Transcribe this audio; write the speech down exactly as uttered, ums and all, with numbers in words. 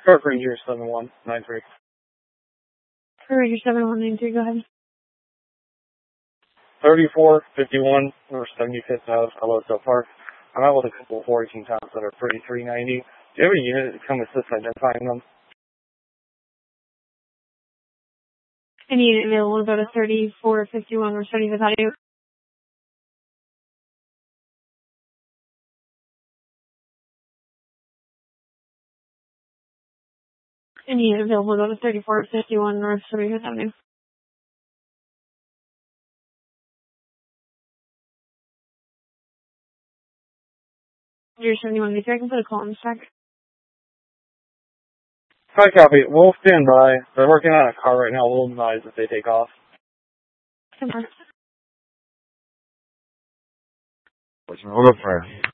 Park Ranger seven one nine three. Park Ranger seven one nine three, go ahead. thirty-four fifty-one or seventy-fifth House, Alonso Park. I'm out with a couple of fourteen times that are pretty three ninety. Do you have a unit that come assist identifying them? Any unit available to go to thirty-four fifty-one or seventy-fifth Avenue? Any unit available to go to thirty-four fifty-one North seventy-fifth Avenue? You're seventy-one eighty-three, I can put a call on the stack. Hi, copy. We'll stand by. They're working on a car right now. We'll advise if they take off. Come on. Hold up, Fire.